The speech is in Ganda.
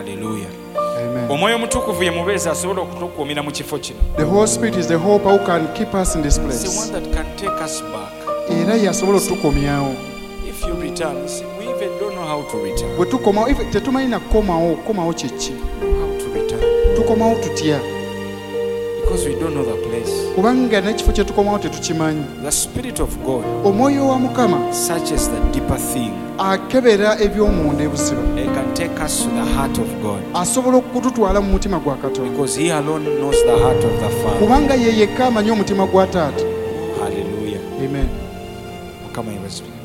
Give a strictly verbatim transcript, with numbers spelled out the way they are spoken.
Hallelujah. Amen. Omwoyo omutukuvu ye mubeezi asobola okutukuumira mu kifo kino. The Holy Spirit is the hope who can keep us in this It's place. the one that can take us back. Era yasobola okutukomyawo. If you return, you see, we even don't know how to return. Bwe tukomawo tetumanyi na kukomawo kukomawo kyeki. How to return. Tukomawo tutya? Because we don't know the place. Kubanga n'ekifo kye tukomawo tetukimanyi. The Spirit of God Omwoyo wa Mukama searches the deeper thing. akebera eby'omunda ebuziba. It can take us to the heart of God. Asobola okututwala mu mutima gwa Katonda. Because He alone knows the heart of the Father. Kubanga ye yekka amanyi omutima gwa Taata. Hallelujah. Amen. Mukama yeebazibwe.